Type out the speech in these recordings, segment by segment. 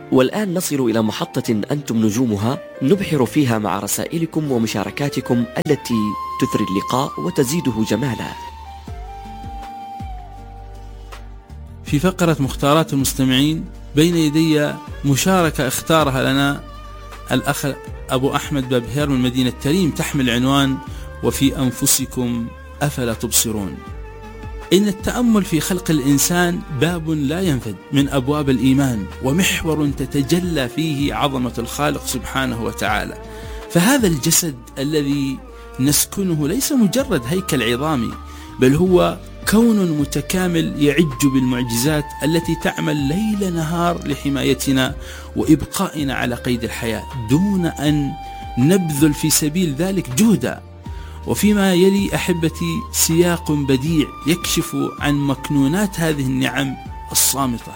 والآن نصل إلى محطة أنتم نجومها، نبحر فيها مع رسائلكم ومشاركاتكم التي تثري اللقاء وتزيده جمالا. في فقرة مختارات المستمعين بين يدي مشاركة اختارها لنا الأخ أبو أحمد بابهير من مدينة تريم، تحمل عنوان: وفي أنفسكم أفلا تبصرون. إن التأمل في خلق الإنسان باب لا ينفد من أبواب الإيمان، ومحور تتجلى فيه عظمة الخالق سبحانه وتعالى. فهذا الجسد الذي نسكنه ليس مجرد هيكل عظامي، بل هو كون متكامل يعج بالمعجزات التي تعمل ليل نهار لحمايتنا وإبقائنا على قيد الحياة دون أن نبذل في سبيل ذلك جهدا. وفيما يلي أحبتي سياق بديع يكشف عن مكنونات هذه النعم الصامتة.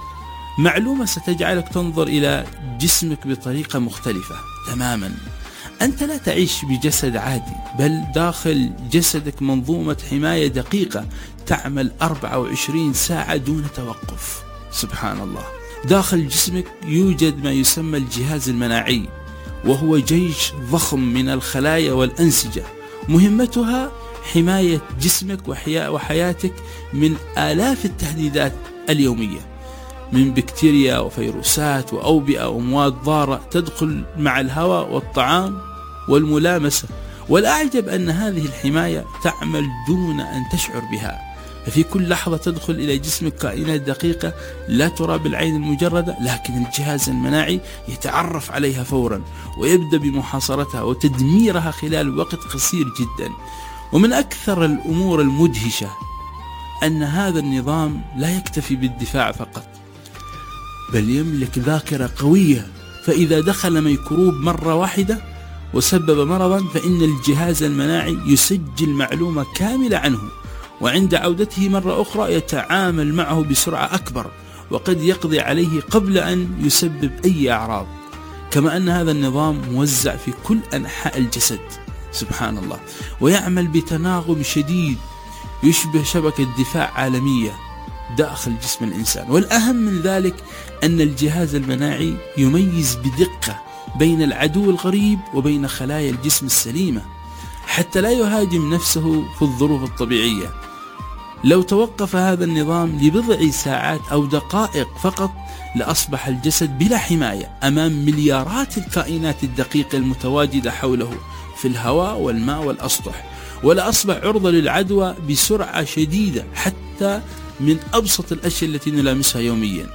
معلومة ستجعلك تنظر إلى جسمك بطريقة مختلفة تماما. أنت لا تعيش بجسد عادي، بل داخل جسدك منظومة حماية دقيقة تعمل 24 ساعة دون توقف. سبحان الله. داخل جسمك يوجد ما يسمى الجهاز المناعي، وهو جيش ضخم من الخلايا والأنسجة، مهمتها حماية جسمك وحياتك من آلاف التهديدات اليومية، من بكتيريا وفيروسات وأوبئة ومواد ضارة تدخل مع الهواء والطعام والملامسة. والأعجب أن هذه الحماية تعمل دون أن تشعر بها، ففي كل لحظة تدخل إلى جسمك كائنات دقيقة لا ترى بالعين المجردة، لكن الجهاز المناعي يتعرف عليها فورا ويبدأ بمحاصرتها وتدميرها خلال وقت قصير جدا. ومن أكثر الأمور المدهشة أن هذا النظام لا يكتفي بالدفاع فقط، بل يملك ذاكرة قوية، فإذا دخل ميكروب مرة واحدة وسبب مرضا فإن الجهاز المناعي يسجل معلومة كاملة عنه، وعند عودته مرة أخرى يتعامل معه بسرعة أكبر، وقد يقضي عليه قبل أن يسبب أي أعراض. كما أن هذا النظام موزع في كل أنحاء الجسد، سبحان الله، ويعمل بتناغم شديد يشبه شبكة دفاع عالمية داخل جسم الإنسان. والأهم من ذلك أن الجهاز المناعي يميز بدقة بين العدو الغريب وبين خلايا الجسم السليمة، حتى لا يهاجم نفسه في الظروف الطبيعية. لو توقف هذا النظام لبضع ساعات أو دقائق فقط لأصبح الجسد بلا حماية أمام مليارات الكائنات الدقيقة المتواجدة حوله في الهواء والماء والأسطح، ولا أصبح عرضة للعدوى بسرعة شديدة حتى من أبسط الأشياء التي نلامسها يوميا.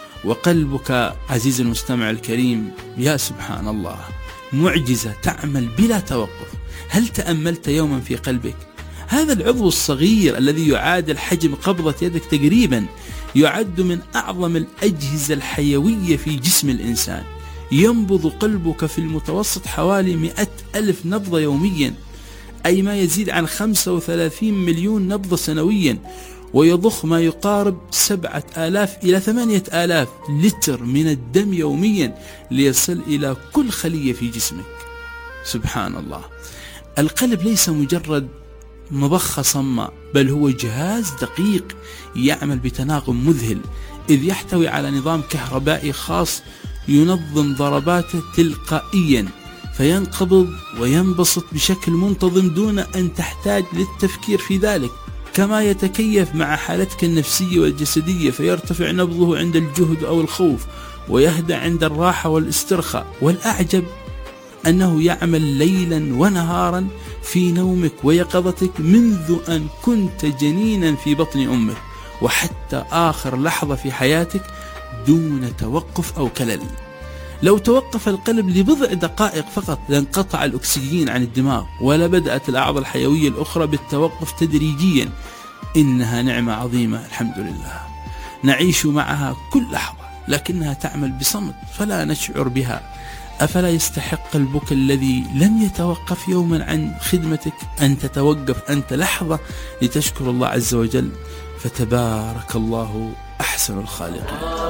وقلبك عزيز المستمع الكريم، يا سبحان الله، معجزة تعمل بلا توقف. هل تأملت يوما في قلبك؟ هذا العضو الصغير الذي يعادل حجم قبضة يدك تقريبا يعد من أعظم الأجهزة الحيوية في جسم الإنسان. ينبض قلبك في المتوسط حوالي 100,000 نبضة يوميا، أي ما يزيد عن 35 مليون نبضة سنويا، ويضخ ما يقارب 7,000 إلى 8,000 لتر من الدم يوميا ليصل إلى كل خلية في جسمك. سبحان الله. القلب ليس مجرد مضخة صماء، بل هو جهاز دقيق يعمل بتناغم مذهل، إذ يحتوي على نظام كهربائي خاص ينظم ضرباته تلقائيا، فينقبض وينبسط بشكل منتظم دون أن تحتاج للتفكير في ذلك. كما يتكيف مع حالتك النفسية والجسدية، فيرتفع نبضه عند الجهد أو الخوف، ويهدأ عند الراحة والاسترخاء. والأعجب أنه يعمل ليلا ونهارا في نومك ويقظتك منذ أن كنت جنينا في بطن أمك وحتى آخر لحظة في حياتك دون توقف أو كلل. لو توقف القلب لبضع دقائق فقط لانقطع الأكسجين عن الدماغ، ولبدأت الأعضاء الحيوية الأخرى بالتوقف تدريجيا. إنها نعمة عظيمة، الحمد لله، نعيش معها كل لحظة، لكنها تعمل بصمت فلا نشعر بها. أفلا يستحق قلبك الذي لم يتوقف يوما عن خدمتك أن تتوقف أنت لحظة لتشكر الله عز وجل؟ فتبارك الله أحسن الخالقين.